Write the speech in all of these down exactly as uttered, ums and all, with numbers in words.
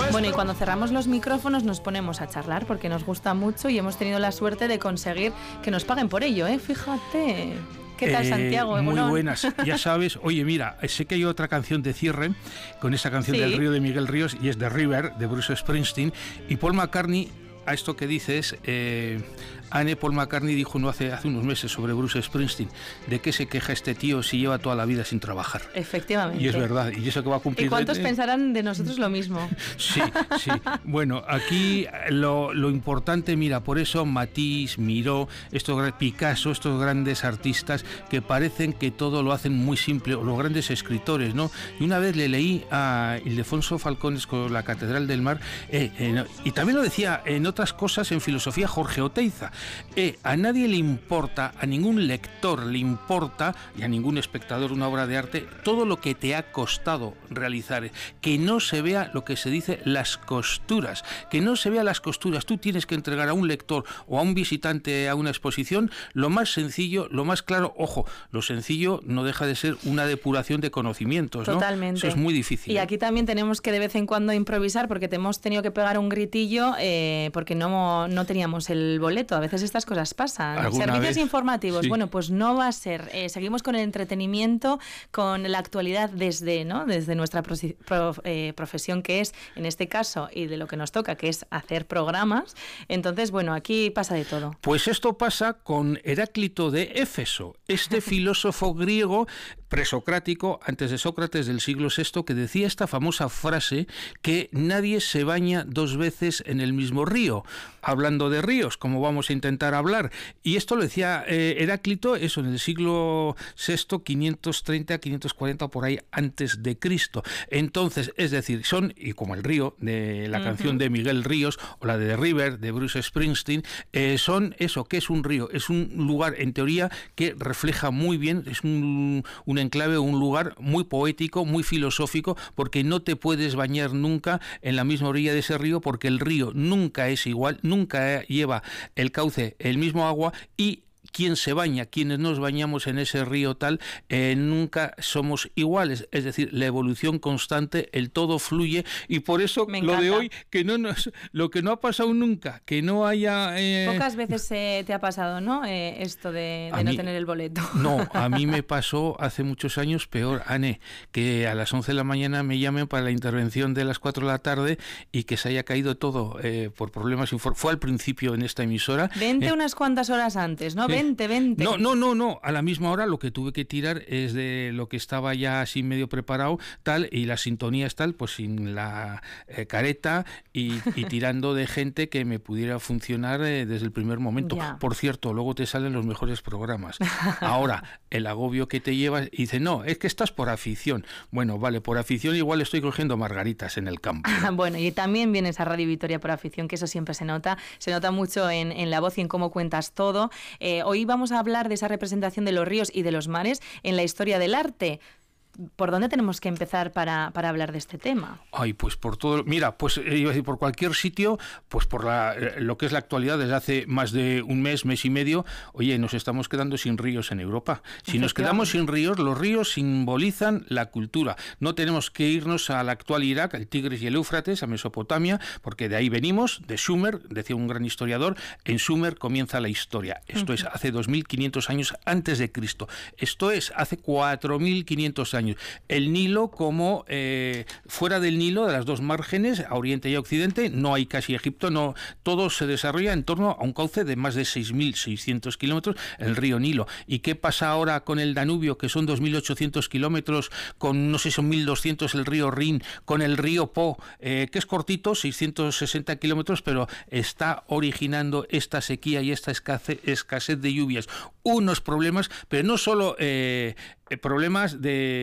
Bueno, y cuando cerramos los micrófonos nos ponemos a charlar porque nos gusta mucho y hemos tenido la suerte de conseguir que nos paguen por ello, ¿eh? Fíjate. ¿Qué tal, Santiago? Eh, muy Egunon. buenas, ya sabes. Oye, mira, sé que hay otra canción de cierre con esa canción Sí. del Río de Miguel Ríos y es The River de Bruce Springsteen, y Paul McCartney, a esto que dices, eh, Anne, Paul McCartney dijo no hace, hace unos meses sobre Bruce Springsteen, ¿de qué se queja este tío si lleva toda la vida sin trabajar? Efectivamente. Y es verdad, y eso que va a cumplir... ¿Y cuántos eh, pensarán de nosotros lo mismo? Sí, sí. Bueno, aquí lo, lo importante, mira, por eso Matisse, Miró, estos Picasso, estos grandes artistas que parecen que todo lo hacen muy simple, o los grandes escritores, ¿no? Y una vez le leí a Ildefonso Falcones con La Catedral del Mar, eh, eh, y también lo decía en otras cosas en filosofía Jorge Oteiza. Eh, a nadie le importa, a ningún lector le importa, y a ningún espectador una obra de arte, todo lo que te ha costado realizar, que no se vea lo que se dice las costuras, que no se vea las costuras. Tú tienes que entregar a un lector o a un visitante a una exposición lo más sencillo, lo más claro. Ojo, lo sencillo no deja de ser una depuración de conocimientos, ¿no? Totalmente. Eso es muy difícil. Y ¿eh? aquí también tenemos que de vez en cuando improvisar porque te hemos tenido que pegar un gritillo eh, porque no, no teníamos el boleto. A veces estas cosas pasan. Servicios vez? informativos, Sí. bueno, pues no va a ser. Eh, seguimos con el entretenimiento, con la actualidad desde, ¿no? Desde nuestra pro, pro, eh, profesión, que es, en este caso, y de lo que nos toca, que es hacer programas. Entonces, bueno, aquí pasa de todo. Pues esto pasa con Heráclito de Éfeso, este filósofo griego presocrático, antes de Sócrates, del siglo sexto, que decía esta famosa frase que nadie se baña dos veces en el mismo río, hablando de ríos, como vamos a intentar hablar. Y esto lo decía eh, Heráclito, eso en el siglo sexto, quinientos treinta, quinientos cuarenta, por ahí antes de Cristo. Entonces, es decir, son, y como el río, de la uh-huh. canción de Miguel Ríos, o la de The River, de Bruce Springsteen, eh, son eso, ¿qué es un río? Es un lugar, en teoría, que refleja muy bien, es un, un enclave, un lugar muy poético, muy filosófico, porque no te puedes bañar nunca en la misma orilla de ese río, porque el río nunca es igual, nunca lleva el cauce, el mismo agua, y quien se baña, quienes nos bañamos en ese río tal, eh, nunca somos iguales, es decir, la evolución constante, el todo fluye, y por eso lo de hoy, que no nos, lo que no ha pasado nunca, que no haya... Eh... Pocas veces eh, te ha pasado, ¿no? Eh, esto de, de no mí, tener el boleto. No, a mí me pasó hace muchos años peor, Anne, que a las once de la mañana me llamen para la intervención de las cuatro de la tarde y que se haya caído todo eh, por problemas, fue al principio en esta emisora. Vente eh, unas cuantas horas antes, ¿no? Eh, Vente, vente. No, no, no, no. A la misma hora lo que tuve que tirar es de lo que estaba ya así medio preparado, tal, y la sintonía es tal, pues sin la eh, careta y, y tirando de gente que me pudiera funcionar eh, desde el primer momento. Ya. Por cierto, luego te salen los mejores programas. Ahora, el agobio que te llevas, y dice, no, es que estás por afición. Bueno, vale, por afición igual estoy cogiendo margaritas en el campo. Bueno, y también vienes a Radio Vitoria por afición, que eso siempre se nota. Se nota mucho en, en la voz y en cómo cuentas todo. Eh, Hoy vamos a hablar de esa representación de los ríos y de los mares en la historia del arte. ¿Por dónde tenemos que empezar para, para hablar de este tema? Ay, pues por todo... Mira, pues iba a decir, por cualquier sitio, pues por la, lo que es la actualidad, desde hace más de un mes, mes y medio, oye, nos estamos quedando sin ríos en Europa. Si nos quedamos sin ríos, los ríos simbolizan la cultura. No tenemos que irnos al actual Irak, el Tigris y el Éufrates, a Mesopotamia, porque de ahí venimos, de Sumer, decía un gran historiador, en Sumer comienza la historia. Esto uh-huh. es hace dos mil quinientos años antes de Cristo. Esto es hace cuatro mil quinientos años. El Nilo, como eh, fuera del Nilo, de las dos márgenes, a oriente y a occidente, no hay casi Egipto, no, todo se desarrolla en torno a un cauce de más de seis mil seiscientos kilómetros, el río Nilo. ¿Y qué pasa ahora con el Danubio, que son dos mil ochocientos kilómetros, con, no sé, son mil doscientos el río Rin, con el río Po, eh, que es cortito, seiscientos sesenta kilómetros, pero está originando esta sequía y esta escasez, escasez de lluvias? Unos problemas, pero no solo... Eh, problemas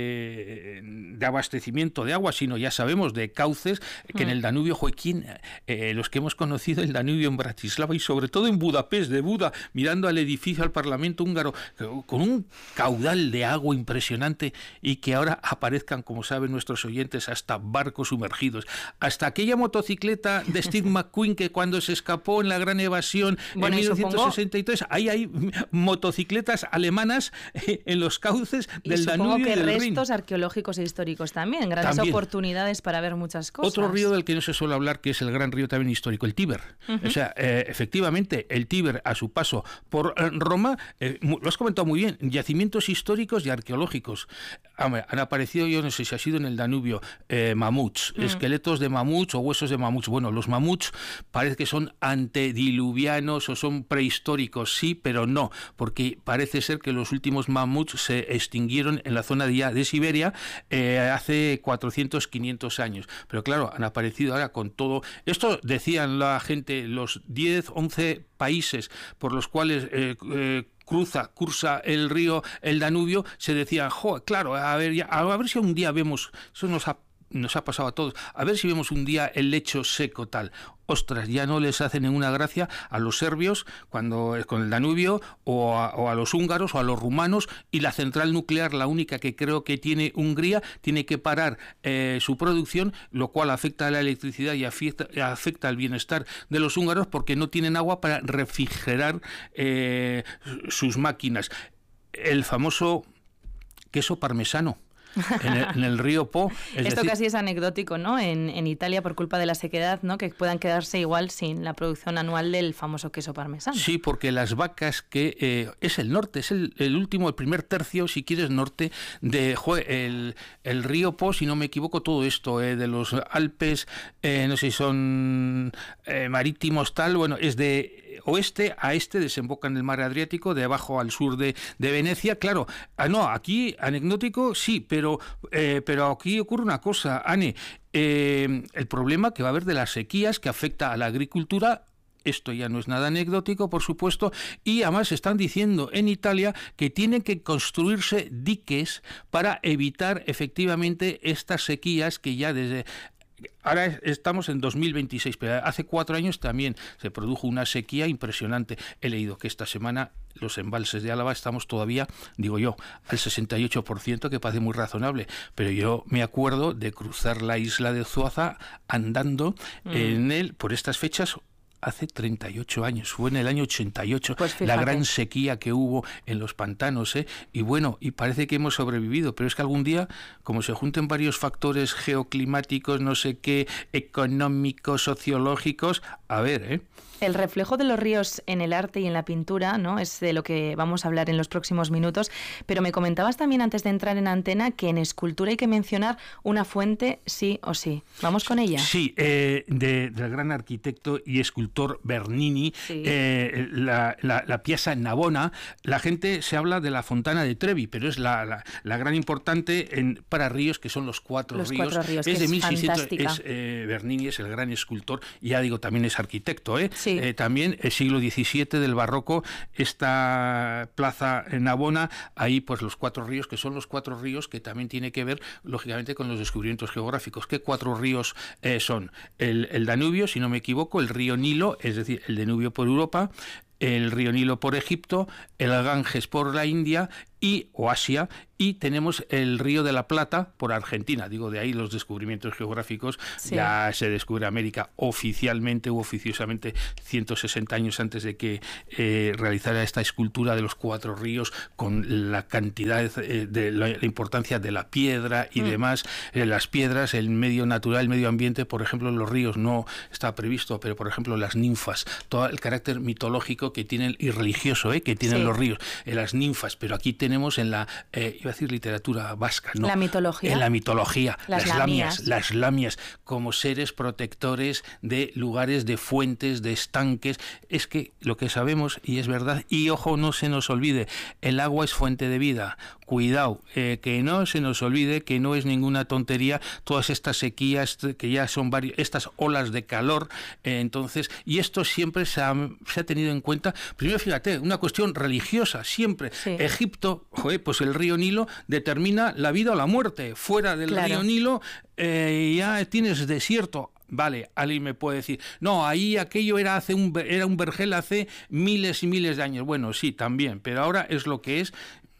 de, de abastecimiento de agua, sino ya sabemos de cauces que mm. en el Danubio, Joaquín, eh, los que hemos conocido el Danubio en Bratislava y sobre todo en Budapest, de Buda, mirando al edificio, al Parlamento húngaro, con un caudal de agua impresionante, y que ahora aparezcan, como saben nuestros oyentes, hasta barcos sumergidos, hasta aquella motocicleta de Steve McQueen que cuando se escapó en la Gran Evasión bueno, en mil novecientos sesenta y tres, ahí hay motocicletas alemanas eh, en los cauces del y Danubio que y del restos Rin. arqueológicos e históricos también, grandes También. oportunidades para ver muchas cosas. Otro río del que no se suele hablar, que es el gran río también histórico, el Tíber. Uh-huh. O sea, eh, efectivamente, el Tíber, a su paso por eh, Roma, eh, lo has comentado muy bien, yacimientos históricos y arqueológicos. Hombre, han aparecido, yo no sé si ha sido en el Danubio, eh, mamuts, uh-huh. esqueletos de mamuts o huesos de mamuts. Bueno, los mamuts parece que son antediluvianos o son prehistóricos, sí, pero no, porque parece ser que los últimos mamuts se extinguieron en la zona de, de Siberia eh, hace cuatrocientos, quinientos años. Pero claro, han aparecido ahora con todo. Esto decían la gente, los diez, once países por los cuales eh, eh, cruza, cursa el río, el Danubio, se decían, jo, claro, a ver, ya, a ver si un día vemos, eso nos ha nos ha pasado a todos, a ver si vemos un día el lecho seco tal. Ostras, ya no les hace ninguna gracia a los serbios cuando con el Danubio o a, o a los húngaros o a los rumanos, y la central nuclear, la única que creo que tiene Hungría, tiene que parar eh, su producción, lo cual afecta a la electricidad y afecta, afecta al bienestar de los húngaros porque no tienen agua para refrigerar eh, sus máquinas. El famoso queso parmesano. En el, en el río Po. Es Esto decir, casi es anecdótico, ¿no? En, en Italia, por culpa de la sequedad, ¿no? Que puedan quedarse igual sin la producción anual del famoso queso parmesano. Sí, porque las vacas que eh, es el norte, es el, el último, el primer tercio, si quieres, norte de joder, el, el río Po, si no me equivoco, todo esto eh, de los Alpes, eh, no sé si son eh, marítimos, tal, bueno, es de oeste a este, desemboca en el mar Adriático, de abajo al sur de, de Venecia. Claro, ah, no, aquí anecdótico sí, pero, eh, pero aquí ocurre una cosa, Ane, eh, el problema que va a haber de las sequías que afecta a la agricultura. Esto ya no es nada anecdótico, por supuesto, y además están diciendo en Italia que tienen que construirse diques para evitar efectivamente estas sequías que ya desde... Ahora estamos en dos mil veintiséis, pero hace cuatro años también se produjo una sequía impresionante. He leído que esta semana los embalses de Álava estamos todavía, digo yo, al sesenta y ocho por ciento, que parece muy razonable. Pero yo me acuerdo de cruzar la isla de Zuaza andando mm. en él por estas fechas. Hace treinta y ocho años, fue en el año ochenta y ocho, pues la gran sequía que hubo en los pantanos, ¿eh? Y bueno, y parece que hemos sobrevivido, pero es que algún día, como se junten varios factores geoclimáticos, no sé qué, económicos, sociológicos, a ver, ¿eh? El reflejo de los ríos en el arte y en la pintura, ¿no? Es de lo que vamos a hablar en los próximos minutos, pero me comentabas también antes de entrar en antena que en escultura hay que mencionar una fuente sí o sí. ¿Vamos con ella? Sí, eh, de, del gran arquitecto y escultor Bernini, sí. eh, la, la, la Piazza Navona. La gente se habla de la Fontana de Trevi, pero es la, la, la gran importante en, para ríos, que son los cuatro los ríos. Cuatro ríos, es de es mil seiscientos, fantástica. Es, eh, Bernini es el gran escultor, y ya digo, también es arquitecto, ¿eh? Sí. Eh, también el siglo diecisiete del barroco, esta plaza Navona, ahí pues los cuatro ríos, que son los cuatro ríos que también tiene que ver, lógicamente, con los descubrimientos geográficos. ¿Qué cuatro ríos eh, son? El, el Danubio, si no me equivoco, el río Nilo, es decir, el Danubio por Europa, el río Nilo por Egipto, el Ganges por la India y o Asia, y tenemos el río de la Plata por Argentina. Digo, de ahí los descubrimientos geográficos. Sí. Ya se descubre América oficialmente u oficiosamente ciento sesenta años antes de que eh, realizara esta escultura de los cuatro ríos, con la cantidad de, de la, la importancia de la piedra y mm. demás. Eh, las piedras, el medio natural, el medio ambiente, por ejemplo, en los ríos no está previsto, pero por ejemplo las ninfas, todo el carácter mitológico que tienen y religioso eh, que tienen sí. los ríos, eh, las ninfas, pero aquí tenemos en la, eh, iba a decir literatura vasca, no, la mitología, en la mitología, las, las lamias. lamias, las lamias como seres protectores de lugares, de fuentes, de estanques. Es que lo que sabemos, y es verdad, y ojo, no se nos olvide, el agua es fuente de vida. Cuidado, eh, que no se nos olvide que no es ninguna tontería todas estas sequías, que ya son varias, estas olas de calor, eh, entonces, y esto siempre se ha, se ha tenido en cuenta. Primero, fíjate, una cuestión religiosa, siempre. Sí. Egipto, joder, pues el río Nilo determina la vida o la muerte. Fuera del claro. río Nilo eh, ya tienes desierto. Vale, alguien me puede decir, no, ahí aquello era hace un era un vergel hace miles y miles de años. Bueno, sí, también, pero ahora es lo que es.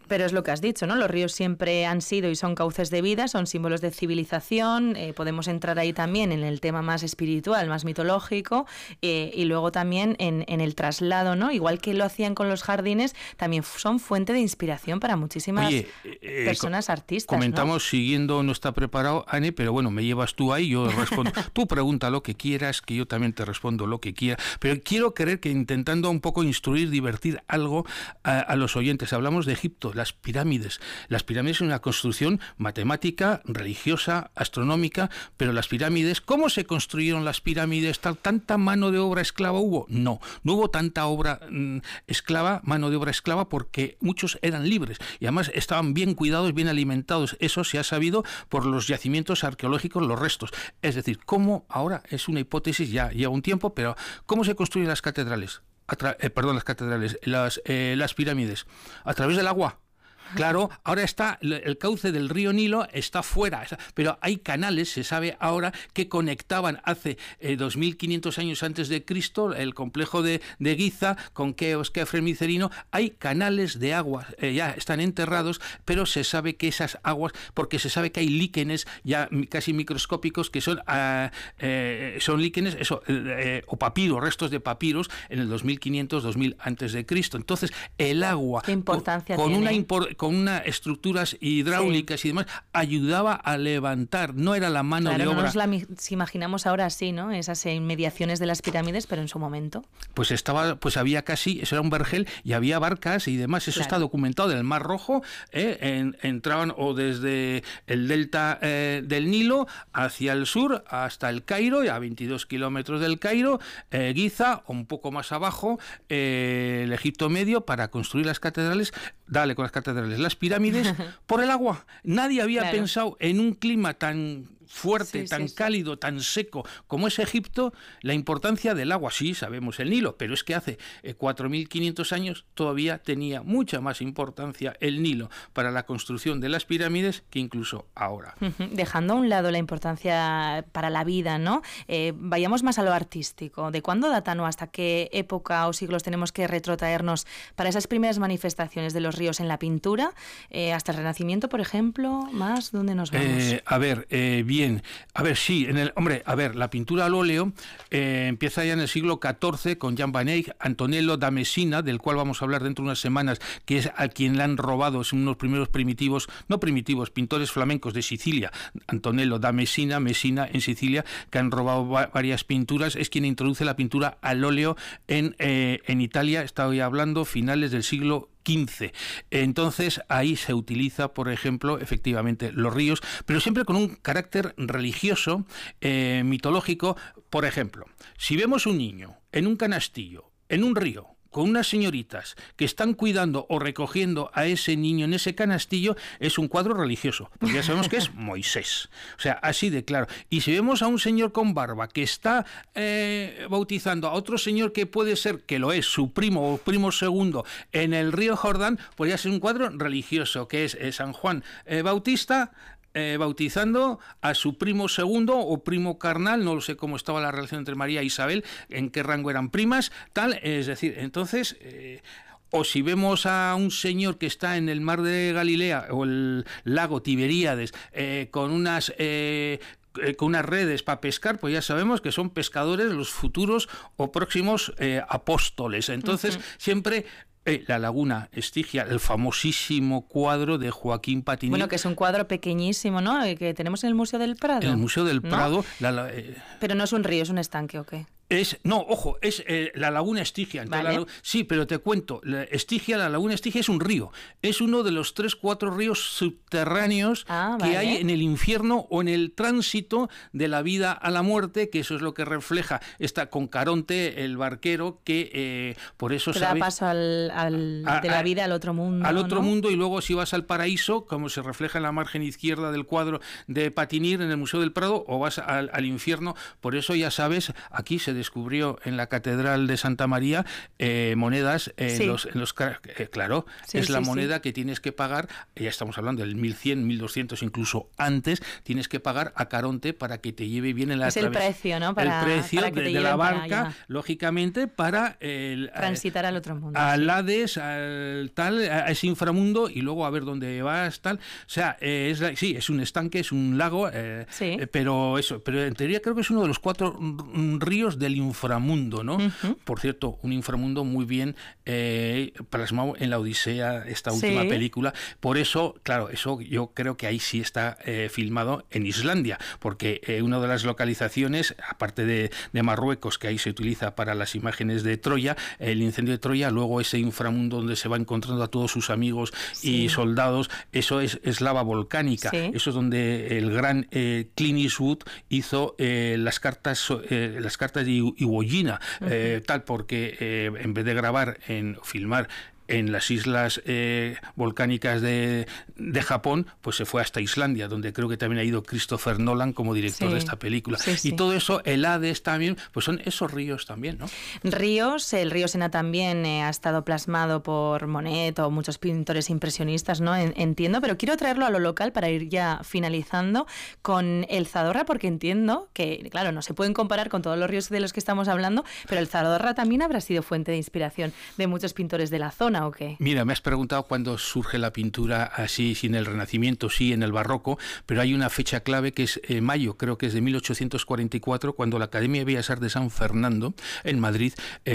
Pero es lo que has dicho, ¿no? Los ríos siempre han sido y son cauces de vida, son símbolos de civilización, eh, podemos entrar ahí también en el tema más espiritual, más mitológico, eh, y luego también en, en el traslado, ¿no? Igual que lo hacían con los jardines, también son fuente de inspiración para muchísimas Oye, eh, personas artistas, comentamos, ¿no? Siguiendo, no está preparado, Ane, pero bueno, me llevas tú ahí, yo respondo. Tú pregunta lo que quieras, que yo también te respondo lo que quiera, pero quiero creer que intentando un poco instruir, divertir algo a, a los oyentes. Hablamos de Egipto, las pirámides. Las pirámides son una construcción matemática, religiosa, astronómica, pero las pirámides, ¿cómo se construyeron las pirámides? ¿Tanta mano de obra esclava hubo? No, no hubo tanta obra mmm, esclava, mano de obra esclava, porque muchos eran libres y además estaban bien cuidados, bien alimentados. Eso se ha sabido por los yacimientos arqueológicos, los restos. Es decir, ¿cómo ahora? Es una hipótesis, ya lleva un tiempo, pero ¿cómo se construyen las catedrales? A tra- eh, perdón, las catedrales, las, eh, las pirámides, a través del agua. Claro, ahora está el cauce del río Nilo está fuera, pero hay canales, se sabe ahora, que conectaban hace eh, dos mil quinientos años antes de Cristo el complejo de, de Giza con Keos, Kefren, Micerino. Hay canales de agua, eh, ya están enterrados, pero se sabe que esas aguas, porque se sabe que hay líquenes ya casi microscópicos que son, uh, eh, son líquenes, eso, eh, o papiros, restos de papiros en el dos mil quinientos, dos mil antes de Cristo. Entonces, el agua, ¿qué importancia con, con tiene? una importancia con unas estructuras hidráulicas sí. y demás, ayudaba a levantar, no era la mano claro, de obra. No nos la si imaginamos ahora sí, ¿no? Esas inmediaciones de las pirámides, pero en su momento. Pues estaba, pues había casi, eso era un vergel y había barcas y demás, eso claro. está documentado en el Mar Rojo, eh, en, entraban o desde el delta eh, del Nilo hacia el sur hasta el Cairo, y a veintidós kilómetros del Cairo, eh, Giza, o un poco más abajo, eh, el Egipto Medio, para construir las catedrales. Dale con las catedrales, las pirámides, por el agua. Nadie había claro. pensado en un clima tan fuerte, sí, tan sí, cálido, sí. tan seco como es Egipto, la importancia del agua. Sí, sabemos el Nilo, pero es que hace eh, cuatro mil quinientos años todavía tenía mucha más importancia el Nilo para la construcción de las pirámides que incluso ahora. Dejando a un lado la importancia para la vida, ¿no? Eh, vayamos más a lo artístico. ¿De cuándo datan o hasta qué época o siglos tenemos que retrotraernos para esas primeras manifestaciones de los ríos en la pintura? Eh, ¿Hasta el Renacimiento, por ejemplo? ¿Más? ¿Dónde nos vamos? Eh, a ver, eh, bien. A ver, sí, en el, hombre, a ver, la pintura al óleo eh, empieza ya en el siglo catorce con Jan van Eyck, Antonello da Messina, del cual vamos a hablar dentro de unas semanas, que es a quien le han robado, es uno de los primeros primitivos, no primitivos, pintores flamencos de Sicilia, Antonello da Messina, Messina en Sicilia, que han robado va- varias pinturas, es quien introduce la pintura al óleo en, eh, en Italia, estoy hablando finales del siglo quince. Entonces ahí se utiliza, por ejemplo, efectivamente los ríos, pero siempre con un carácter religioso, eh, mitológico. Por ejemplo, si vemos un niño en un canastillo, en un río, con unas señoritas que están cuidando o recogiendo a ese niño en ese canastillo, es un cuadro religioso, porque ya sabemos que es Moisés. O sea, así de claro. Y si vemos a un señor con barba que está eh, bautizando a otro señor que puede ser, que lo es, su primo o primo segundo, en el río Jordán, podría ser un cuadro religioso, que es eh, San Juan eh, Bautista, Eh, bautizando a su primo segundo o primo carnal, no lo sé cómo estaba la relación entre María e Isabel, en qué rango eran primas, tal, es decir, entonces... Eh, o si vemos a un señor que está en el mar de Galilea o el lago Tiberíades eh, con unas... Eh, con unas redes para pescar, pues ya sabemos que son pescadores los futuros o próximos eh, apóstoles. Entonces, uh-huh. siempre... Eh, la Laguna Estigia, el famosísimo cuadro de Joaquín Patinir. Bueno, que es un cuadro pequeñísimo, ¿no? Que tenemos en el Museo del Prado. En el Museo del ¿no? Prado. La, la, eh... Pero no es un río, es un estanque, ¿o qué? Es, no, ojo, es eh, la Laguna Estigia. Vale. La, sí, pero te cuento, la Estigia, la Laguna Estigia es un río. Es uno de los tres, cuatro ríos subterráneos ah, que vale. hay en el infierno o en el tránsito de la vida a la muerte, que eso es lo que refleja esta con Caronte, el barquero, que eh, por eso que sabe... da paso al, al, a, de la vida al otro mundo. Al otro ¿no? mundo, y luego si vas al paraíso, como se refleja en la margen izquierda del cuadro de Patinir en el Museo del Prado, o vas al, al infierno. Por eso ya sabes, aquí se descubrió en la Catedral de Santa María eh, monedas eh, sí. en los, en los eh, claro, sí, es sí, la moneda sí. que tienes que pagar, ya estamos hablando del mil cien, mil doscientos, incluso antes, tienes que pagar a Caronte para que te lleve bien en la Es el precio, ¿no? Para, el precio para que de, de la barca, lógicamente, para el, transitar al otro mundo. Al sí. Hades, al tal, a ese inframundo y luego a ver dónde vas, tal. O sea, eh, es la, sí, es un estanque, es un lago, eh, sí. eh, pero eso, pero en teoría creo que es uno de los cuatro ríos del inframundo, ¿no? Uh-huh. Por cierto, un inframundo muy bien eh, plasmado en la Odisea, esta última sí. película. Por eso, claro, eso yo creo que ahí sí está eh, filmado en Islandia, porque eh, una de las localizaciones, aparte de, de Marruecos, que ahí se utiliza para las imágenes de Troya, el incendio de Troya, luego ese inframundo donde se va encontrando a todos sus amigos sí. y soldados, eso es, es lava volcánica, sí. eso es donde el gran eh, Clint Eastwood hizo eh, las cartas eh, las cartas de Iwo Jima, uh-huh. eh, tal, porque eh, en vez de grabar, en filmar en las islas eh, volcánicas de, de Japón, pues se fue hasta Islandia, donde creo que también ha ido Christopher Nolan como director sí, de esta película. Sí, sí. Y todo eso, el Hades también, pues son esos ríos también, ¿no? Ríos, el río Sena también eh, ha estado plasmado por Monet o muchos pintores impresionistas, ¿no? En, entiendo, pero quiero traerlo a lo local para ir ya finalizando con el Zadorra, porque entiendo que, claro, no se pueden comparar con todos los ríos de los que estamos hablando, pero el Zadorra también habrá sido fuente de inspiración de muchos pintores de la zona. ¿O qué? Mira, me has preguntado cuándo surge la pintura así, sí, en el Renacimiento, sí, en el Barroco, pero hay una fecha clave que es eh, mayo, creo que es de mil ochocientos cuarenta y cuatro, cuando la Academia de Bellas Artes de San Fernando, en Madrid,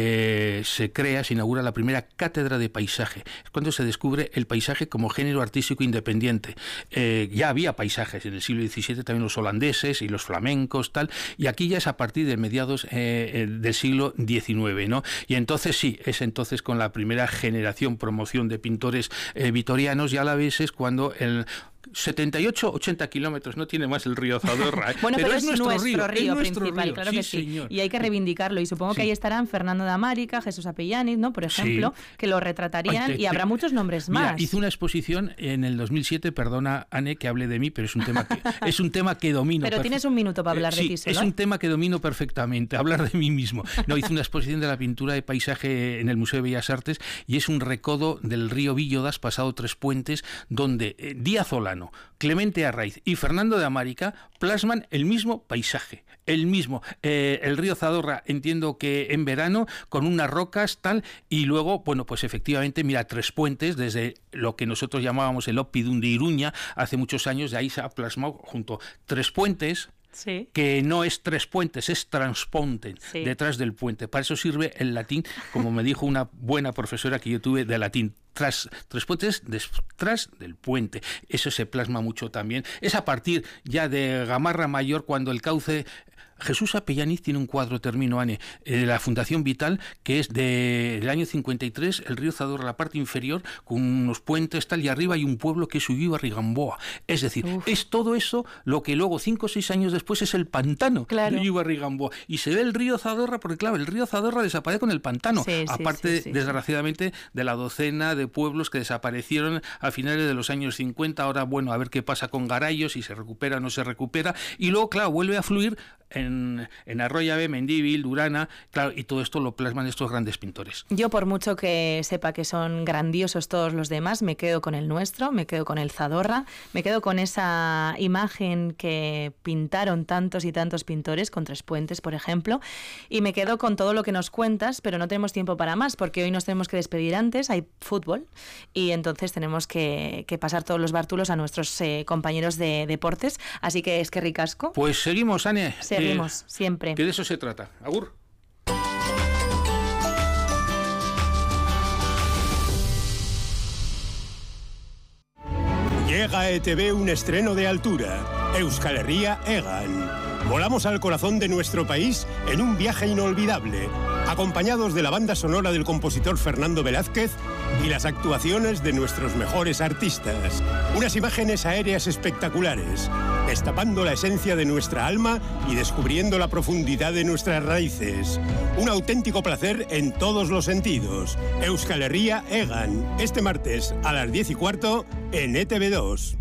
eh, se crea, se inaugura la primera cátedra de paisaje. Es cuando se descubre el paisaje como género artístico independiente. Eh, ya había paisajes en el siglo diecisiete, también los holandeses y los flamencos, tal, y aquí ya es a partir de mediados eh, del siglo diecinueve, ¿no? Y entonces sí, es entonces con la primera generación promoción de pintores eh, vitorianos, y a la vez es cuando el setenta y ocho, ochenta kilómetros, no tiene más el río Zadorra. ¿eh? Bueno, pero, pero es, es nuestro, nuestro río, río es nuestro principal, río. Claro sí, que sí. Señor. Y hay que reivindicarlo. Y supongo sí. que ahí estarán Fernando de Amárica, Jesús Apellaniz, ¿no? Por ejemplo, sí. que lo retratarían. Ay, te, y habrá te, muchos nombres mira, más. Hice una exposición en el dos mil siete, perdona, Anne, que hable de mí, pero es un tema que, es un tema que domino. Pero tienes un minuto para hablar eh, de sí, ti solo. Es un tema que domino perfectamente, hablar de mí mismo. No, hice una exposición de la pintura de paisaje en el Museo de Bellas Artes, y es un recodo del río Villodas, pasado Tres Puentes, donde eh, Díaz Olano, Clemente Arraiz y Fernando de Amárica plasman el mismo paisaje, el mismo. Eh, el río Zadorra, entiendo que en verano, con unas rocas, tal, y luego, bueno, pues efectivamente, mira, Tres Puentes, desde lo que nosotros llamábamos el Oppidum de Iruña, hace muchos años, de ahí se ha plasmado junto Tres Puentes, sí. que no es Tres Puentes, es Transponten, sí. detrás del puente. Para eso sirve el latín, como me dijo una buena profesora que yo tuve de latín. Tras, tres puentes detrás del puente. Eso se plasma mucho también. Es a partir ya de Gamarra Mayor, cuando el cauce... Jesús Apellaniz tiene un cuadro, termino, Anne, de la Fundación Vital, que es de, del año cincuenta y tres, el río Zadorra, la parte inferior, con unos puentes, tal, y arriba hay un pueblo que es Ullibarrigamboa. Es decir, Uf. es todo eso lo que luego, cinco o seis años después, es el pantano claro. de Ullibarrigamboa. Y se ve el río Zadorra, porque claro, el río Zadorra desaparece con el pantano, sí, aparte, sí, sí, desgraciadamente, sí. de la docena de pueblos que desaparecieron a finales de los años cincuenta. Ahora, bueno, a ver qué pasa con Garayo, si se recupera o no se recupera. Y luego, claro, vuelve a fluir en, en Arroyave, Mendívil, Durana, claro, y todo esto lo plasman estos grandes pintores. Yo, por mucho que sepa que son grandiosos todos los demás, me quedo con el nuestro, me quedo con el Zadorra, me quedo con esa imagen que pintaron tantos y tantos pintores, con Tres Puentes, por ejemplo, y me quedo con todo lo que nos cuentas, pero no tenemos tiempo para más, porque hoy nos tenemos que despedir antes, hay fútbol, y entonces tenemos que, que pasar todos los bártulos a nuestros eh, compañeros de deportes, así que es que ricasco. Pues seguimos, Anne. Seguimos, eh, siempre. Que de eso se trata. Agur. Llega a E T V un estreno de altura, Euskal Herria Egan. Volamos al corazón de nuestro país en un viaje inolvidable, acompañados de la banda sonora del compositor Fernando Velázquez y las actuaciones de nuestros mejores artistas. Unas imágenes aéreas espectaculares, destapando la esencia de nuestra alma y descubriendo la profundidad de nuestras raíces. Un auténtico placer en todos los sentidos. Euskal Herria Egan, este martes a las diez y cuarto en E T V dos.